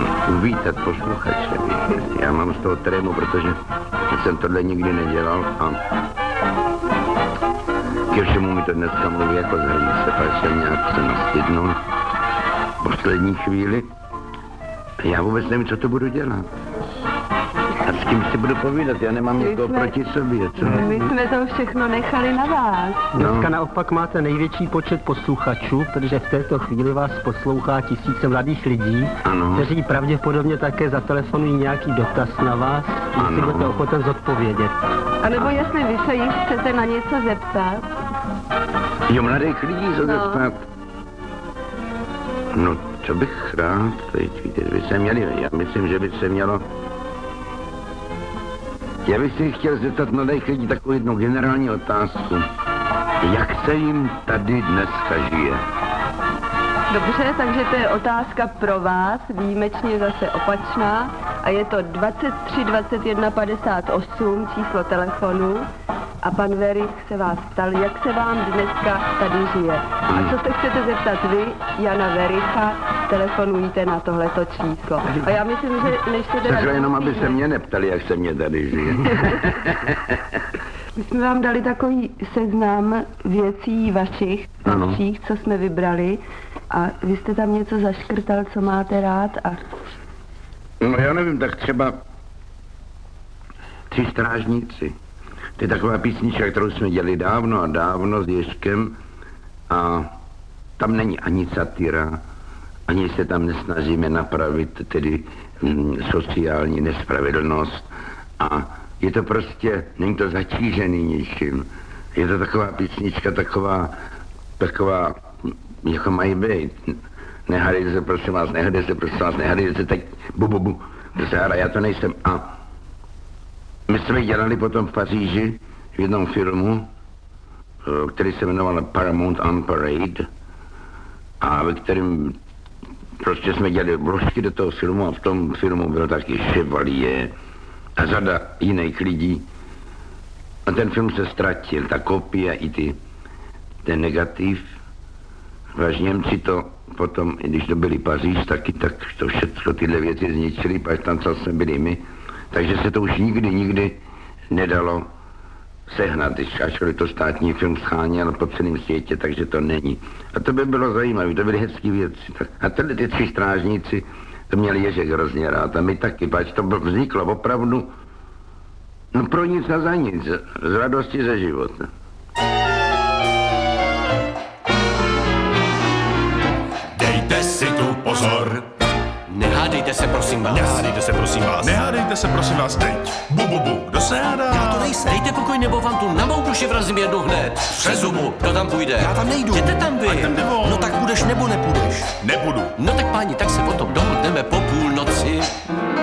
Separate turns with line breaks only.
uvítat posluchače. Já mám z toho trému, protože jsem tohle nikdy nedělal a ke všemu mi to dneska mluví jako z hlíze, pak jsem nějak se nastydnul v poslední chvíli. Já vůbec nevím, co to budu dělat. A s kým si budu povídat? Já nemám někoho proti sobě, co?
My jsme to všechno nechali na vás.
Dneska naopak máte největší počet posluchačů, protože v této chvíli vás poslouchá tisíce mladých lidí, kteří pravděpodobně také zatelefonují nějaký dotaz na vás, jestli budete ochoten zodpovědět.
A nebo jestli vy se jich chcete na něco zeptat?
Jo, mladých lidí se zeptat. No, co bych rád, víte, by se měli, já myslím, že by se mělo. Já bych si chtěl zeptat mladých lidí takovou jednu generální otázku. Jak se jim tady dneska žije?
Dobře, takže to je otázka pro vás, výjimečně zase opačná. A je to 23 21 58 číslo telefonu. A pan Werich se vás ptal, jak se vám dneska tady žije. A co se chcete zeptat vy, Jana Wericha, telefonujte na tohleto číslo. A já myslím, že než se teda...
Takže jenom, aby se mě neptali, jak se mě tady žije.
My jsme vám dali takový seznam věcí vašich, co jsme vybrali. A vy jste tam něco zaškrtal, co máte rád a...
No já nevím, tak třeba 3 strážníci. To je taková písnička, kterou jsme dělali dávno a dávno s Ježkem a tam není ani satyra, ani se tam nesnažíme napravit tedy sociální nespravedlnost a je to prostě, není to zatížený ničím. Je to taková písnička, taková, jako mají být. Nehádejte se, prosím vás, nehádejte se, teď bu. Já to nejsem. A my jsme dělali potom v Paříži v jednom filmu, který se jmenoval Paramount on Parade a ve kterém prostě jsme dělali vložky do toho filmu a v tom filmu byl taky Chevalier a řada jiných lidí. A ten film se ztratil, ta kopie i ten negativ. Váž Němci to potom, když to byli Paříž, taky tak to všechno tyhle věci zničili, pak tam co jsme byli my. Takže se to už nikdy nedalo sehnat, ačkoliv to státní film scháněl po celém světě, takže to není. A to by bylo zajímavé, to byly hezký věci. A tyhle ty 3 strážníci, to měli Ježek hrozně rád a my taky, pač to vzniklo opravdu, no pro nic a za nic, z radosti ze života.
Dejte si tu pozor.
Nehádejte se, prosím vás.
Nehádejte se, prosím vás. Nehádejte se, prosím vás, teď. Bu. Kdo se hádá?
Já to nejsem. Dejte pokoj, nebo vám tu na mou duši vrazím jednu hned. Přes zubu. Kdo tam půjde?
Já tam nejdu.
Jděte tam vy. No tak půjdeš nebo nepůjdeš?
Nebudu.
No tak páni, tak se potom dohodneme po půlnoci.